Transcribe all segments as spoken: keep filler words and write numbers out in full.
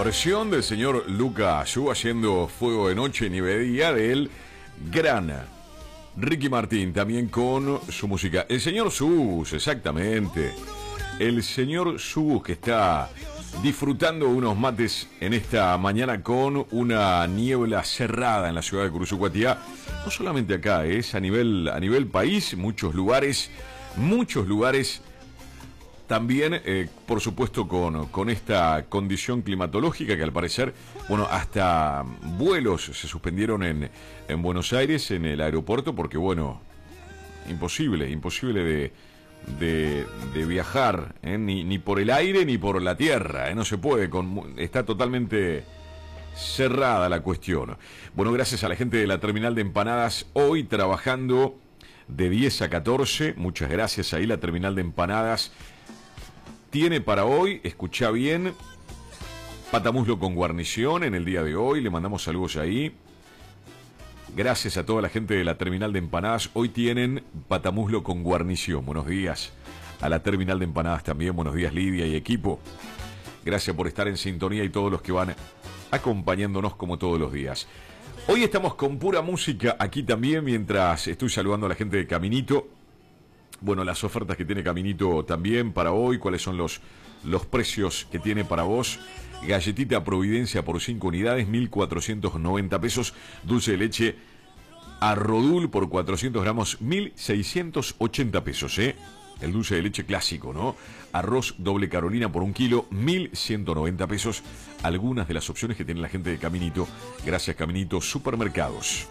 versión del señor Luca Ayú haciendo Fuego de Noche ni de Día del gran Ricky Martin, también con su música. El señor Sus, exactamente. El señor Sus que está disfrutando unos mates en esta mañana con una niebla cerrada en la ciudad de Curuzucuatiá. No solamente acá, es a nivel, a nivel país, muchos lugares, muchos lugares. También, eh, por supuesto, con, con esta condición climatológica que al parecer, bueno, hasta vuelos se suspendieron en, en Buenos Aires, en el aeropuerto, porque, bueno, imposible, imposible de, de, de viajar, ¿eh? ni, ni por el aire ni por la tierra, ¿eh? No se puede, con, está totalmente cerrada la cuestión. Bueno, gracias a la gente de la terminal de empanadas, hoy trabajando de diez a catorce, muchas gracias ahí, la terminal de empanadas. Tiene para hoy, escuchá bien, patamuslo con guarnición en el día de hoy. Le mandamos saludos ahí. Gracias a toda la gente de la terminal de empanadas. Hoy tienen patamuslo con guarnición. Buenos días a la terminal de empanadas también. Buenos días, Lidia y equipo. Gracias por estar en sintonía y todos los que van acompañándonos como todos los días. Hoy estamos con pura música aquí también mientras estoy saludando a la gente de Caminito. Bueno, las ofertas que tiene Caminito también para hoy, cuáles son los, los precios que tiene para vos. Galletita Providencia por cinco unidades, mil cuatrocientos noventa pesos. Dulce de leche Arrodul por cuatrocientos gramos, mil seiscientos ochenta pesos, ¿eh? El dulce de leche clásico, ¿no? Arroz doble Carolina por un kilo, mil ciento noventa pesos. Algunas de las opciones que tiene la gente de Caminito. Gracias, Caminito Supermercados.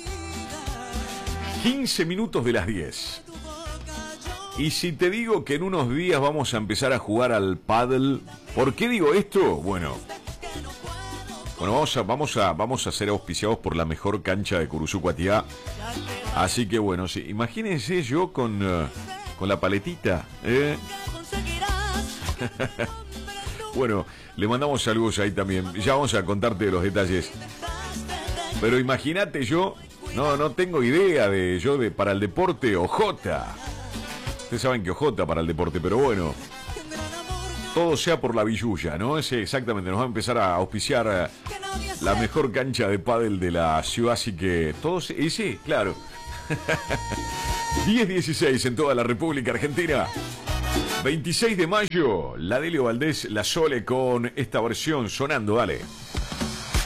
quince minutos de las diez. Y si te digo que en unos días vamos a empezar a jugar al pádel, ¿por qué digo esto? Bueno, bueno vamos a, vamos a, vamos a ser auspiciados por la mejor cancha de Curuzucuatiá. Así que bueno, sí, imagínense yo con, uh, con la paletita, ¿eh? Bueno, le mandamos saludos ahí también. Ya vamos a contarte los detalles. Pero imagínate yo, no, no tengo idea de yo de para el deporte Ojota. Ustedes saben que Ojota para el deporte, pero bueno, todo sea por la billulla, ¿no? Ese exactamente, nos va a empezar a auspiciar la mejor cancha de pádel de la ciudad, así que todos, y sí, claro. diez dieciséis en toda la República Argentina. veintiséis de mayo, la Delio Valdés, la Sole con esta versión sonando, dale.